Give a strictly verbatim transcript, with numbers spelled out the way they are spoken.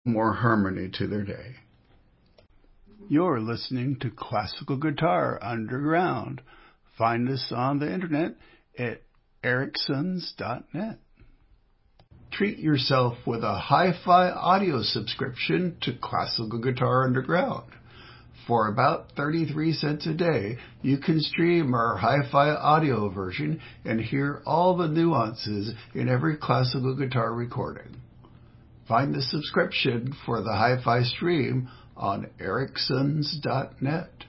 more harmony to their day. You're listening to Classical Guitar Underground. Find us on the internet at ericsons dot net. Treat yourself with a hi-fi audio subscription to Classical Guitar Underground. For about thirty-three cents a day, you can stream our hi-fi audio version and hear all the nuances in every classical guitar recording. Find the subscription for the hi-fi stream on ericsons dot net.